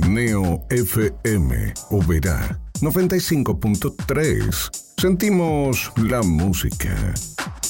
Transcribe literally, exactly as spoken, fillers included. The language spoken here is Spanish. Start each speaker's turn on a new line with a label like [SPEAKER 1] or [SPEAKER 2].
[SPEAKER 1] Neo F M, Oberá noventa y cinco punto tres. Sentimos la música.